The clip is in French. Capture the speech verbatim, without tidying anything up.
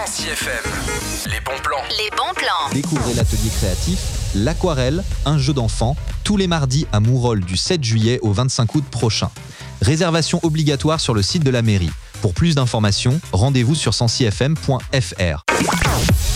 Sancy F M. Les bons plans. Les bons plans. Découvrez l'atelier créatif L'Aquarelle, un jeu d'enfant, tous les mardis à Mourolles du sept juillet au vingt-cinq août prochain. Réservation obligatoire sur le site de la mairie. Pour plus d'informations, rendez-vous sur sancy f m point f r.